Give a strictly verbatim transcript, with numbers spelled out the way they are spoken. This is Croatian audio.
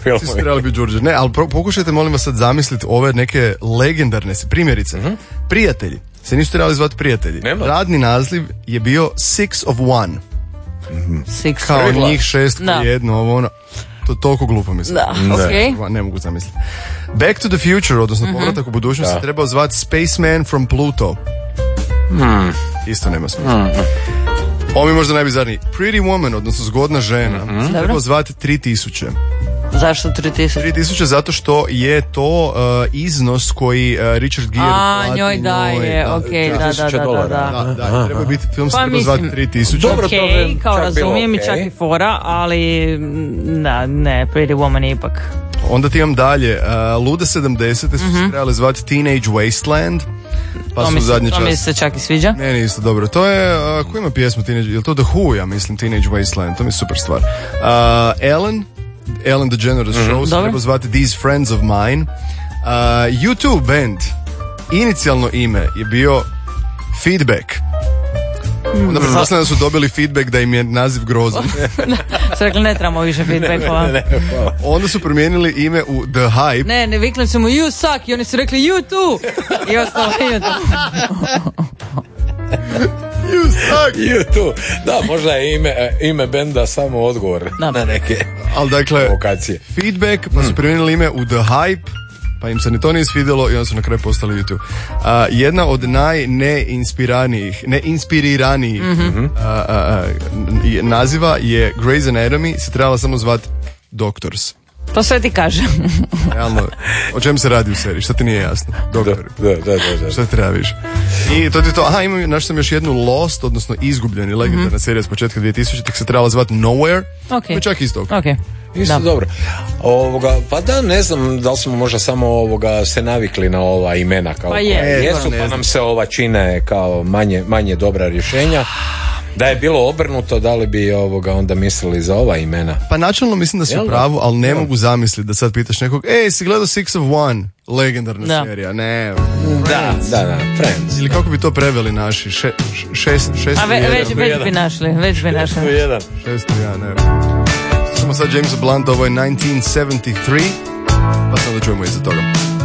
filmovi. Svi su trebali biti Đurđe. Ne, ali pro, pokušajte molim vas sad zamisliti ove neke legendarne primjerice. Uh-huh. Prijatelji. Se nisu trebali zvati prijatelji. Nema. Radni naziv je bio Six of One. Mm-hmm. Six. Kao njih šest da. jedno, ovo ono. To toliko glupo mislim. Da, okej. Okay. Ne mogu zamisliti. Back to the Future, odnosno mm-hmm. povratak u budućnost, se trebao zvati Spaceman from Pluto. Mm. Isto nema smisla. Mm-hmm. Ovo mi možda najbizarniji. Pretty Woman, odnosno zgodna žena, mm-hmm. trebao zvati tri tisuće. Zašto tri tisuće? tri tisuće zato što je to uh, iznos koji uh, Richard Gere plati. A, njoj daje, okej, da, da, da, da, da. Da, da, treba biti, film se pa, treba zvati tri tisuće. Dobro, okej, okay, kao razumijem i čak i fora, ali da, ne, Pretty Woman ipak. Onda ti imam dalje, uh, Lude sedamdesete su mm-hmm. se trebali zvati Teenage Wasteland. Pa to su mi, zadnji to čas. mi se čak i sviđa. Meni isto dobro. To je, uh, ko ima pjesmu Teenage, je li to The Who, ja mislim, Teenage Wasteland, to mi je super stvar. Uh, Ellen, Ellen DeGeneres mm-hmm. Show se treba zvati These Friends of Mine. Uh, U dva band, inicijalno ime je bio Feedback. Onda pretpostavljam da su dobili feedback da im je naziv grozan. Su rekli ne trebamo više feedbackova. Onda su promijenili ime u The Hype. Ne, ne vikli su mu you suck i oni su rekli you too. I ostalo you too. You suck. You too. Da, možda je ime, ime benda samo odgovor da. na neke ali dakle, vokacije. Feedback, pa su promijenili ime u The Hype, pa im se ni to nije svidjelo i onda su na kraju postali YouTube. Uh, jedna od najneinspiriranijih, neinspiriranijih mm-hmm. uh, uh, uh, naziva je Grey's Anatomy, se trebala samo zvati Doctors. To sve ti kaže. Realno, o čem se radi u seriji? Šta ti nije jasno? Doktori. Da, da, da, da. Šta ti treba više? I to ti to, aha, imam, našao sam još jednu Lost, odnosno izgubljeni, legendarna mm-hmm. serija s početka dvije tisućih, se trebala zvati Nowhere. Okay. To čak isto. Okay. Isto da. Dobro. Ovoga, pa da, ne znam da li smo možda samo ovoga se navikli na ova imena kao pa je, jesu, pa nam se ova čine kao manje, manje dobra rješenja. Da je bilo obrnuto, da li bi ovoga onda mislili za ova imena? Pa načelno mislim da su u pravu, ali ne ja. mogu zamisliti da sad pitaš nekog, ej, si gledao Six of One, legendarna da. serija, ne. Da, da, da, Friends. Ili kako bi to preveli naši, še, šest, šest, a ve, već, već bi našli, već bi našli. Šest, ja, ne. Samo sad Jamesa Blunta, ovo je nineteen seventy-three, pa sam da čujemo iza toga.